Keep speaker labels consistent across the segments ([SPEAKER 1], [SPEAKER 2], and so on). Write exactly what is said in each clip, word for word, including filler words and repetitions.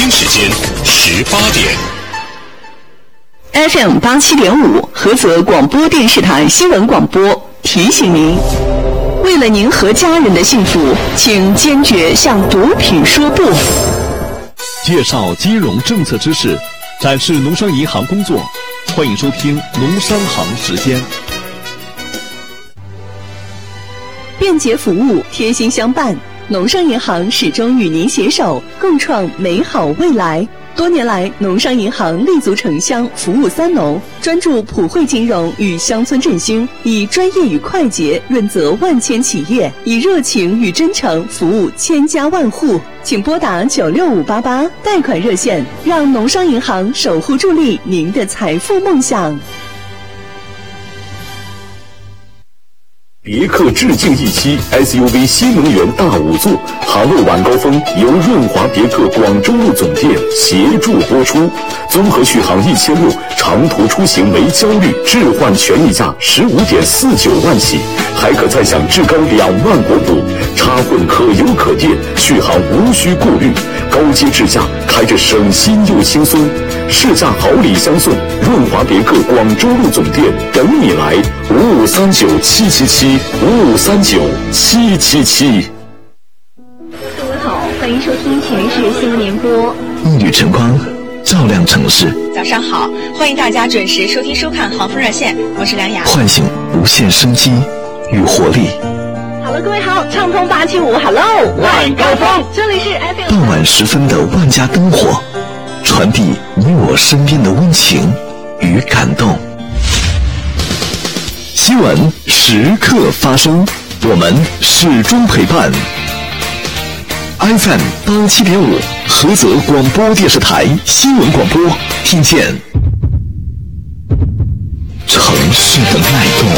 [SPEAKER 1] 京时间十八点。
[SPEAKER 2] F M 八七点五，菏泽广播电视台新闻广播提醒您：为了您和家人的幸福，请坚决向毒品说不。
[SPEAKER 3] 介绍金融政策知识，展示农商银行工作，欢迎收听农商行时间。
[SPEAKER 2] 便捷服务，贴心相伴，农商银行始终与您携手，共创美好未来。多年来，农商银行立足城乡，服务三农，专注普惠金融与乡村振兴，以专业与快捷润泽万千企业，以热情与真诚服务千家万户。请拨打九六五八八贷款热线，让农商银行守护助力您的财富梦想。
[SPEAKER 4] 别克致敬一期 S U V 新能源大五座，航路晚高峰由润华别克广州路总店协助播出。综合续航一千六，长途出行没焦虑，置换权益价十五点四九万起，还可再享至高两万国补。插混可油可电，续航无需顾虑，高阶智驾开着省心又轻松。试驾好礼相送，润华别克广州路总店等你来，五五三九七七七，五五三九七七七。
[SPEAKER 5] 各位好，欢迎收听全市新闻联播。
[SPEAKER 6] 一缕晨光照亮城市。
[SPEAKER 7] 早上好，欢迎大家准时收听收看航风热线，我是梁雅，
[SPEAKER 6] 唤醒无限生机与活力。
[SPEAKER 5] 好了，各位好，畅通八七五 ，Hello， 晚高峰，这里是 F M。
[SPEAKER 6] 傍晚时分的万家灯火，传递你我身边的温情与感动。新闻时刻发生，我们始终陪伴。F M 八七点五，菏泽广播电视台新闻广播，听见城市的脉动。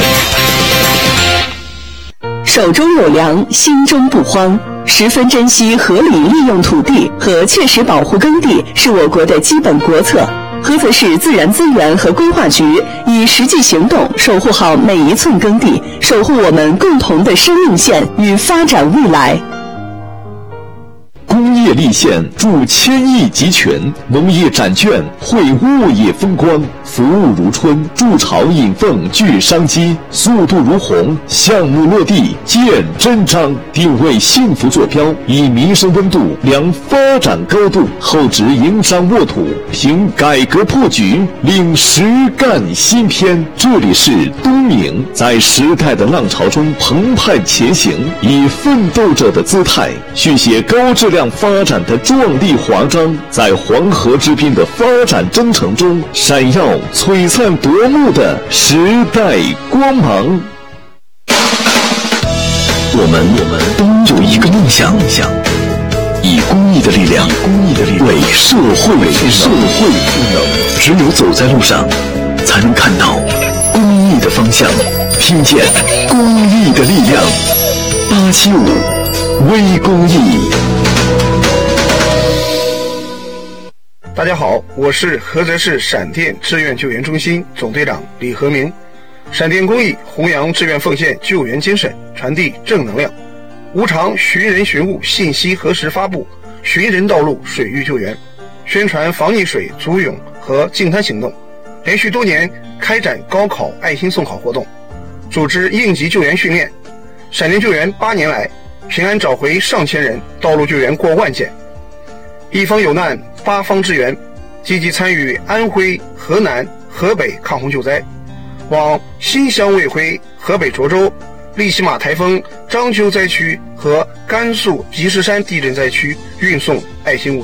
[SPEAKER 2] 手中有粮，心中不慌。十分珍惜合理利用土地和切实保护耕地是我国的基本国策。菏泽市自然资源和规划局以实际行动守护好每一寸耕地，守护我们共同的生命线与发展未来。
[SPEAKER 3] 工业立县助千亿集群，农业展券绘物业风光，服务如春，筑巢引凤聚商机，速度如虹，项目落地见真章，定位幸福坐标，以民生温度量发展高度，厚植营商沃土，凭改革破局领实干新篇。这里是东明，在时代的浪潮中澎湃前行，以奋斗者的姿态续写高质量发展的壮丽华章，在黄河之滨的发展征程中闪耀璀璨夺目的时代光芒。
[SPEAKER 6] 我们我们都有一个梦想，以公益的力量，公益的力量为社会为社会赋能。只有走在路上，才能看到公益的方向，听见公益的力量。八七五微公益。
[SPEAKER 8] 大家好，我是菏泽市闪电志愿救援中心总队长李和明。闪电公益弘扬志愿奉献救援精神，传递正能量，无偿寻人寻物信息核实发布，寻人道路水域救援，宣传防溺水、足泳和净滩行动，连续多年开展高考爱心送考活动，组织应急救援训练。闪电救援八年来，平安找回上千人，道路救援过万件。一方有难，八方支援，积极参与安徽、河南、河北抗洪救灾，往新乡卫辉、河北涿州、利西马台风、章丘灾区和甘肃积石山地震灾区运送爱心物资。